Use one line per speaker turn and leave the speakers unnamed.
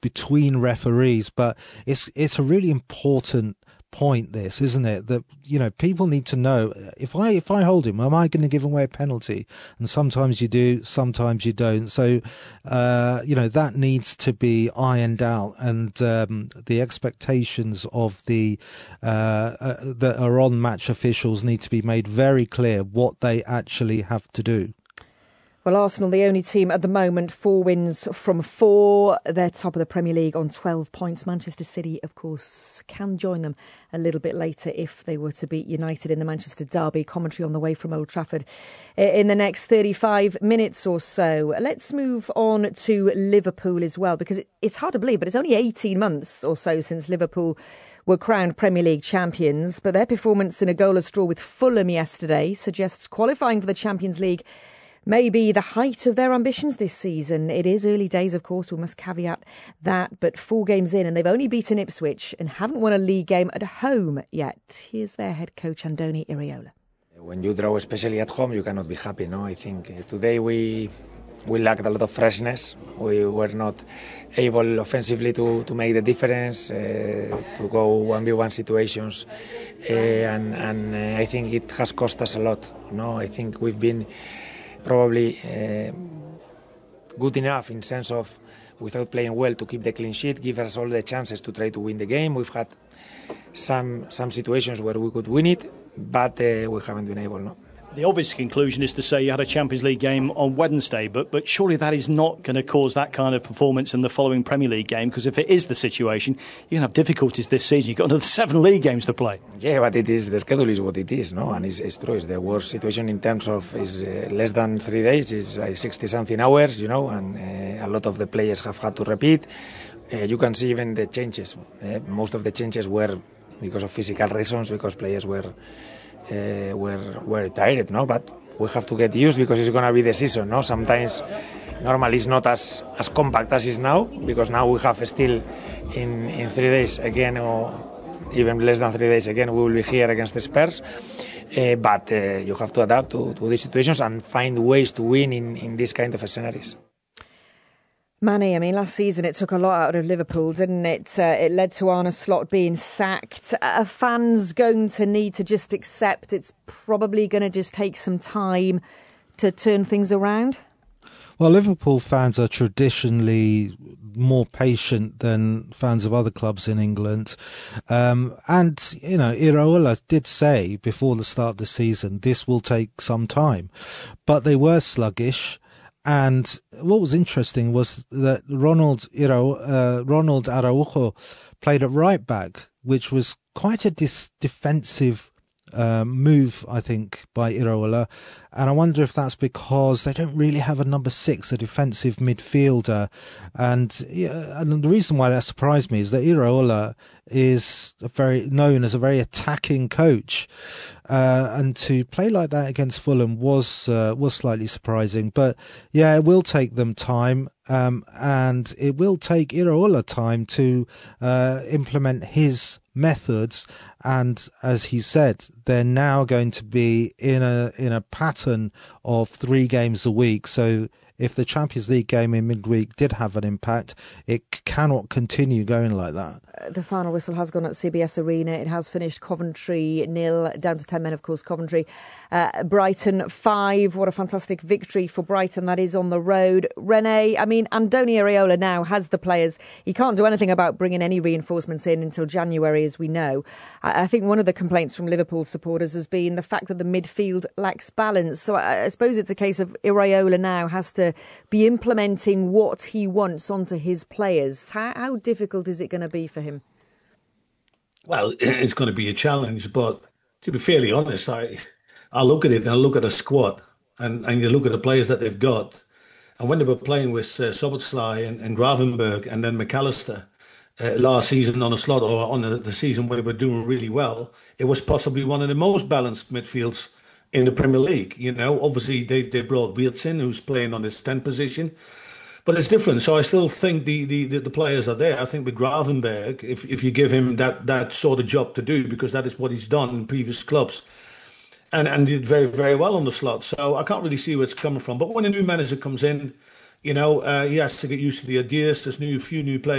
between referees, but it's a really important point, this, isn't it? That, you know, people need to know, if I hold him, am I going to give away a penalty? And sometimes you do, sometimes you don't. So you know, that needs to be ironed out, and the expectations of the that are on match officials need to be made very clear what they actually have to do.
Well, Arsenal, the only team at the moment, 4 wins from 4. They're top of the Premier League on 12 points. Manchester City, of course, can join them a little bit later if they were to beat United in the Manchester derby. Commentary on the way from Old Trafford in the next 35 minutes or so. Let's move on to Liverpool as well, because it's hard to believe, but it's only 18 months or so since Liverpool were crowned Premier League champions. But their performance in a goalless draw with Fulham yesterday suggests qualifying for the Champions League may be the height of their ambitions this season. It is early days, of course, we must caveat that, but 4 games in and they've only beaten Ipswich and haven't won a league game at home yet. Here's their head coach, Andoni Iraola.
When you draw, especially at home, you cannot be happy, no? I think today we lacked a lot of freshness. We were not able offensively to make the difference, to go 1v1 situations, and I think it has cost us a lot. No, I think we've been probably good enough in sense of, without playing well, to keep the clean sheet, give us all the chances to try to win the game. We've had some situations where we could win it, but we haven't been able, no.
The obvious conclusion is to say you had a Champions League game on Wednesday, but surely that is not going to cause that kind of performance in the following Premier League game, because if it is the situation, you're going to have difficulties this season. You've got another 7 league games to play.
Yeah, but it is, the schedule is what it is, no? And it's true, it's the worst situation in terms of is less than 3 days, is 60-something hours, you know, and a lot of the players have had to repeat. You can see even the changes. Most of the changes were because of physical reasons, because players were tired, no? But we have to get used, because it's going to be the season, no? Sometimes normally it's not as compact as is now, because now we have still in 3 days again, or even less than 3 days again, we will be here against the Spurs. But you have to adapt to these situations and find ways to win in these kind of scenarios.
Manny, I mean, last season it took a lot out of Liverpool, didn't it? It led to Arne Slot being sacked. Are fans going to need to just accept it's probably going to just take some time to turn things around?
Well, Liverpool fans are traditionally more patient than fans of other clubs in England. And, you know, Iraola did say before the start of the season, this will take some time. But they were sluggish. And what was interesting was that Ronald Araujo played at right back, which was quite a defensive move, I think, by Iraola. And I wonder if that's because they don't really have a number 6, a defensive midfielder. And the reason why that surprised me is that Iraola is known as a very attacking coach. And to play like that against Fulham was slightly surprising. But yeah, it will take them time. And it will take Iraola time to implement his methods, and as he said, they're now going to be in a pattern of 3 games a week. So if the Champions League game in midweek did have an impact, it cannot continue going like that.
The final whistle has gone at CBS Arena. It has finished Coventry 0, down to 10 men, of course, Coventry. Brighton 5. What a fantastic victory for Brighton that is on the road. Renee, I mean, Andoni Iraola now has the players. He can't do anything about bringing any reinforcements in until January, as we know. I think one of the complaints from Liverpool supporters has been the fact that the midfield lacks balance. So I suppose it's a case of Iraola now has to be implementing what he wants onto his players. How difficult is it going to be for him?
Well, it's going to be a challenge, but to be fairly honest, I look at it and I look at the squad and you look at the players that they've got. And when they were playing with Szoboszlai and Gravenberg and then McAllister last season on a slot, or on the season where they were doing really well, it was possibly one of the most balanced midfields in the Premier League. You know, obviously they brought Wirtz in, who's playing on his 10 position. But it's different. So I still think the players are there. I think with Gravenberg, if you give him that sort of job to do, because that is what he's done in previous clubs, and did very, very well on the slot. So I can't really see where it's coming from. But when a new manager comes in, you know, he has to get used to the ideas. There's few new players